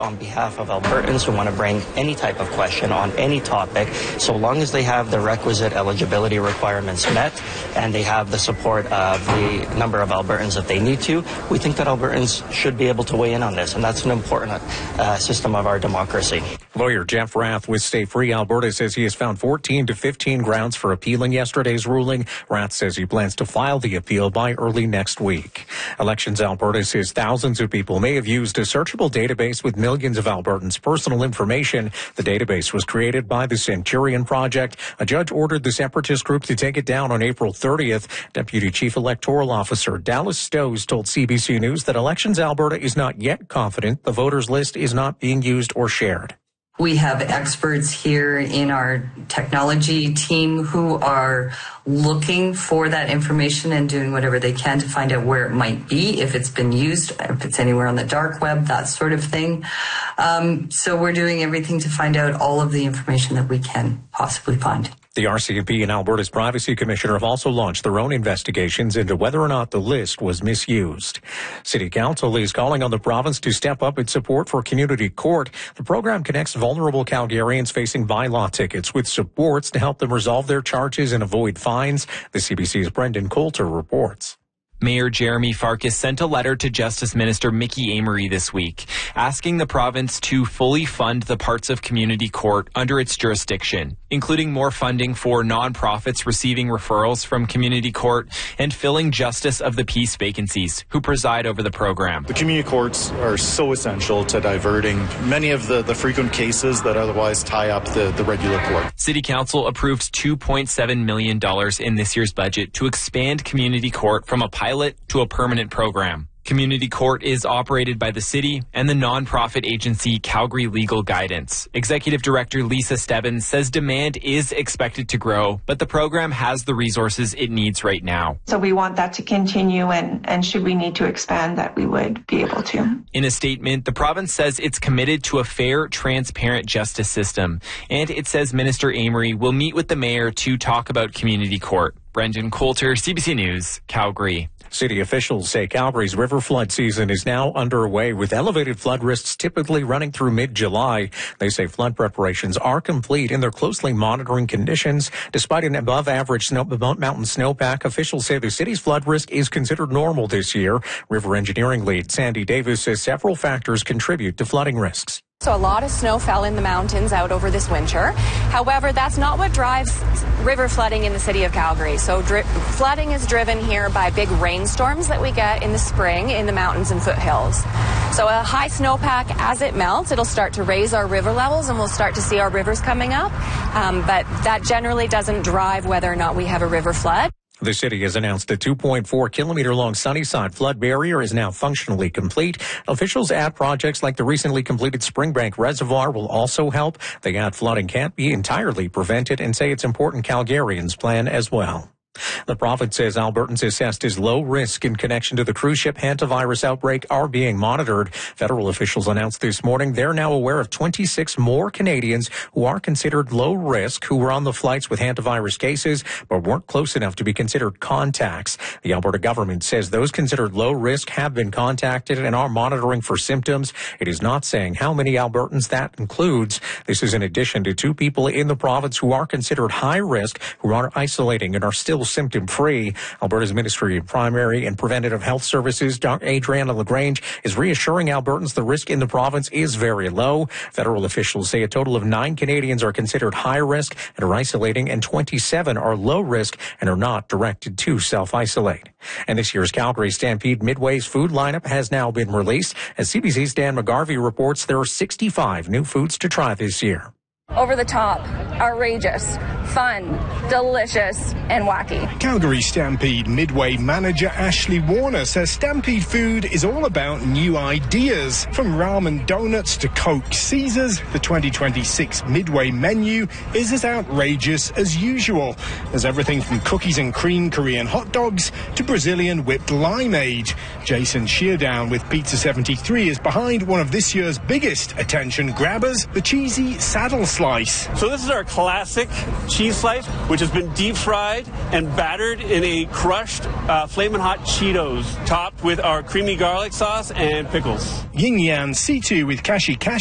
On behalf of Albertans who want to bring any type of question on any topic, so long as they have the requisite eligibility requirements met and they have the support of the number of Albertans that they need to, we think that Albertans should be able to weigh in on this, and that's an important system of our democracy. Lawyer Jeff Rath with Stay Free Alberta says he has found 14 to 15 grounds for appealing yesterday's ruling. Rath says he plans to file the appeal by early next week. Elections Alberta says thousands of people may have used a searchable database with millions of Albertans' personal information. The database was created by the Centurion Project. A judge ordered the separatist group to take it down on April 30th. Deputy Chief Electoral Officer Dallas Stowes told CBC News that Elections Alberta is not yet confident the voters list is not being used or shared. We have experts here in our technology team who are looking for that information and doing whatever they can to find out where it might be, if it's been used, if it's anywhere on the dark web, that sort of thing. So we're doing everything to find out all of the information that we can possibly find. The RCMP and Alberta's Privacy Commissioner have also launched their own investigations into whether or not the list was misused. City Council is calling on the province to step up its support for Community Court. The program connects vulnerable Calgarians facing bylaw tickets with supports to help them resolve their charges and avoid fines. The CBC's Brendan Coulter reports. Mayor Jeremy Farkas sent a letter to Justice Minister Mickey Amery this week, asking the province to fully fund the parts of Community Court under its jurisdiction, including more funding for nonprofits receiving referrals from Community Court and filling Justice of the Peace vacancies who preside over the program. The community courts are so essential to diverting many of the frequent cases that otherwise tie up the regular court. City Council approved $2.7 million in this year's budget to expand Community Court from a pilot to a permanent program. Community Court is operated by the city and the nonprofit agency Calgary Legal Guidance. Executive Director Lisa Stebbins says demand is expected to grow, but the program has the resources it needs right now. So we want that to continue, and should we need to expand that, we would be able to. In a statement, the province says it's committed to a fair, transparent justice system, and it says Minister Amery will meet with the mayor to talk about Community Court. Brendan Coulter, CBC News, Calgary. City officials say Calgary's river flood season is now underway, with elevated flood risks typically running through mid-July. They say flood preparations are complete and they're closely monitoring conditions. Despite an above-average mountain snowpack, officials say the city's flood risk is considered normal this year. River engineering lead Sandy Davis says several factors contribute to flooding risks. So a lot of snow fell in the mountains out over this winter. However, that's not what drives river flooding in the city of Calgary. So flooding is driven here by big rainstorms that we get in the spring in the mountains and foothills. So a high snowpack, as it melts, it'll start to raise our river levels and we'll start to see our rivers coming up. But that generally doesn't drive whether or not we have a river flood. The city has announced the 2.4-kilometer-long Sunnyside flood barrier is now functionally complete. Officials add projects like the recently completed Springbank Reservoir will also help. They add flooding can't be entirely prevented and say it's important Calgarians plan as well. The province says Albertans assessed as low risk in connection to the cruise ship hantavirus outbreak are being monitored. Federal officials announced this morning they're now aware of 26 more Canadians who are considered low risk who were on the flights with hantavirus cases but weren't close enough to be considered contacts. The Alberta government says those considered low risk have been contacted and are monitoring for symptoms. It is not saying how many Albertans that includes. This is in addition to 2 people in the province who are considered high risk who are isolating and are still symptom-free. Alberta's Ministry of Primary and Preventative Health Services, Dr. Adriana LaGrange, is reassuring Albertans the risk in the province is very low. Federal officials say a total of 9 Canadians are considered high risk and are isolating, and 27 are low risk and are not directed to self-isolate. And this year's Calgary Stampede Midway's food lineup has now been released. As CBC's Dan McGarvey reports, there are 65 new foods to try this year. Over the top, outrageous, fun, delicious, and wacky. Calgary Stampede Midway manager Ashley Warner says Stampede food is all about new ideas. From ramen donuts to Coke Caesars, the 2026 Midway menu is as outrageous as usual. There's everything from cookies and cream Korean hot dogs to Brazilian whipped limeade. Jason Sheardown with Pizza 73 is behind one of this year's biggest attention grabbers, the cheesy saddle slice. So this is our classic cheese slice, which has been deep fried and battered in a crushed Flamin' Hot Cheetos, topped with our creamy garlic sauce and pickles. Yin Yan Situ with Kashi Kashi